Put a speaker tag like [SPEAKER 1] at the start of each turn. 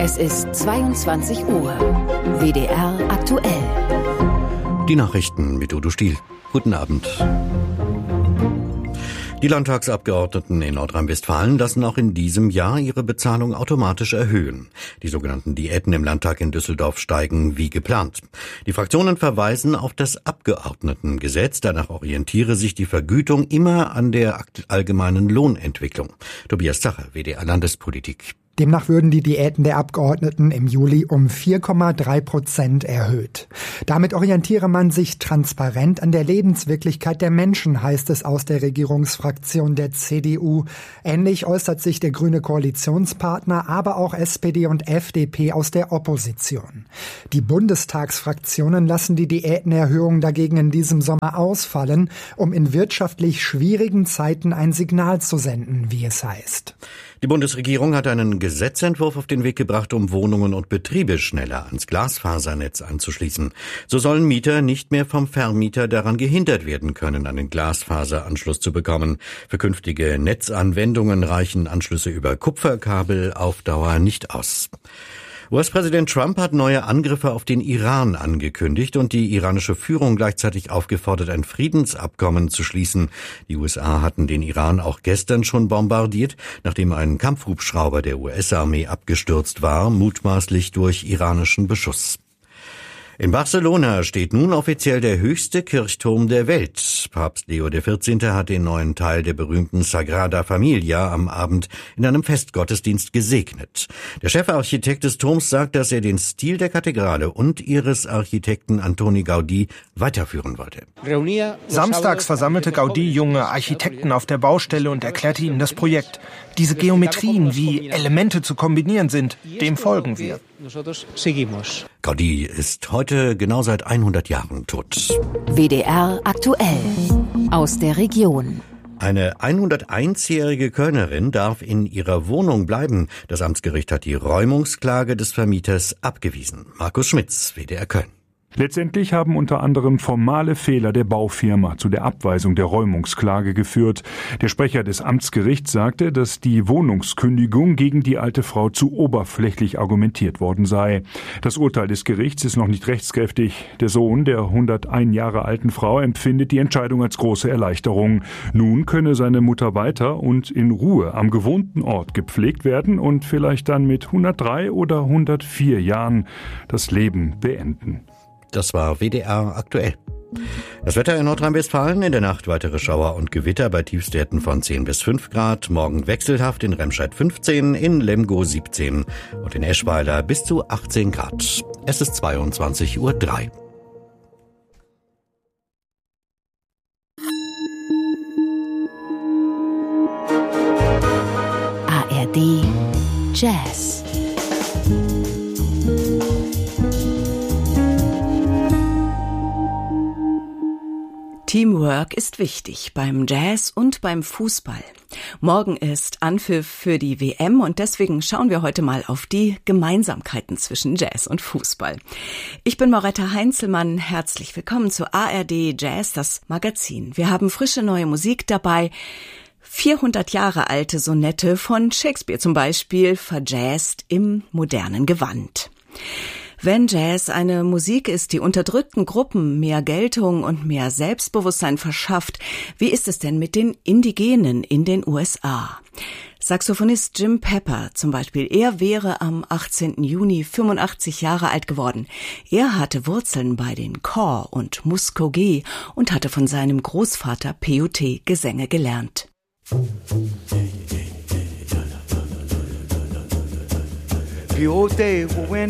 [SPEAKER 1] Es ist 22 Uhr. WDR aktuell.
[SPEAKER 2] Die Nachrichten mit Udo Stiel. Guten Abend. Die Landtagsabgeordneten in Nordrhein-Westfalen lassen auch in diesem Jahr ihre Bezahlung automatisch erhöhen. Die sogenannten Diäten im Landtag in Düsseldorf steigen wie geplant. Die Fraktionen verweisen auf das Abgeordnetengesetz. Danach orientiere sich die Vergütung immer an der allgemeinen Lohnentwicklung. Tobias Zacher, WDR Landespolitik.
[SPEAKER 3] Demnach würden die Diäten der Abgeordneten im Juli um 4,3% erhöht. Damit orientiere man sich transparent an der Lebenswirklichkeit der Menschen, heißt es aus der Regierungsfraktion der CDU. Ähnlich äußert sich der grüne Koalitionspartner, aber auch SPD und FDP aus der Opposition. Die Bundestagsfraktionen lassen die Diätenerhöhung dagegen in diesem Sommer ausfallen, um in wirtschaftlich schwierigen Zeiten ein Signal zu senden, wie es heißt.
[SPEAKER 2] Die Bundesregierung hat einen Gesetzentwurf auf den Weg gebracht, um Wohnungen und Betriebe schneller ans Glasfasernetz anzuschließen. So sollen Mieter nicht mehr vom Vermieter daran gehindert werden können, einen Glasfaseranschluss zu bekommen. Für künftige Netzanwendungen reichen Anschlüsse über Kupferkabel auf Dauer nicht aus. US-Präsident Trump hat neue Angriffe auf den Iran angekündigt und die iranische Führung gleichzeitig aufgefordert, ein Friedensabkommen zu schließen. Die USA hatten den Iran auch gestern schon bombardiert, nachdem ein Kampfhubschrauber der US-Armee abgestürzt war, mutmaßlich durch iranischen Beschuss. In Barcelona steht nun offiziell der höchste Kirchturm der Welt. Papst Leo XIV. Hat den neuen Teil der berühmten Sagrada Familia am Abend in einem Festgottesdienst gesegnet. Der Chefarchitekt des Turms sagt, dass er den Stil der Kathedrale und ihres Architekten Antoni Gaudí weiterführen wollte.
[SPEAKER 4] Samstags versammelte Gaudí junge Architekten auf der Baustelle und erklärte ihnen das Projekt. Diese Geometrien, wie Elemente zu kombinieren sind, dem folgen wir.
[SPEAKER 2] Gaudí ist heute genau seit 100 Jahren tot.
[SPEAKER 1] WDR aktuell. Aus der Region.
[SPEAKER 2] Eine 101-jährige Kölnerin darf in ihrer Wohnung bleiben. Das Amtsgericht hat die Räumungsklage des Vermieters abgewiesen. Markus Schmitz, WDR Köln.
[SPEAKER 5] Letztendlich haben unter anderem formale Fehler der Baufirma zu der Abweisung der Räumungsklage geführt. Der Sprecher des Amtsgerichts sagte, dass die Wohnungskündigung gegen die alte Frau zu oberflächlich argumentiert worden sei. Das Urteil des Gerichts ist noch nicht rechtskräftig. Der Sohn der 101 Jahre alten Frau empfindet die Entscheidung als große Erleichterung. Nun könne seine Mutter weiter und in Ruhe am gewohnten Ort gepflegt werden und vielleicht dann mit 103 oder 104 Jahren das Leben beenden.
[SPEAKER 2] Das war WDR aktuell. Das Wetter in Nordrhein-Westfalen: in der Nacht weitere Schauer und Gewitter bei Tiefstwerten von 10 bis 5 Grad. Morgen wechselhaft, in Remscheid 15, in Lemgo 17 und in Eschweiler bis zu 18 Grad. Es ist 22:03 Uhr.
[SPEAKER 1] ARD Jazz. Teamwork ist wichtig beim Jazz und beim Fußball. Morgen ist Anpfiff für die WM und deswegen schauen wir heute mal auf die Gemeinsamkeiten zwischen Jazz und Fußball. Ich bin Moretta Heinzelmann, herzlich willkommen zu ARD Jazz, das Magazin. Wir haben frische neue Musik dabei, 400 Jahre alte Sonette von Shakespeare zum Beispiel, verjazzt im modernen Gewand. Wenn Jazz eine Musik ist, die unterdrückten Gruppen mehr Geltung und mehr Selbstbewusstsein verschafft, wie ist es denn mit den Indigenen in den USA? Saxophonist Jim Pepper zum Beispiel, er wäre am 18. Juni 85 Jahre alt geworden. Er hatte Wurzeln bei den Kaw und Muskogee und hatte von seinem Großvater Peyote Gesänge gelernt.
[SPEAKER 6] Peyote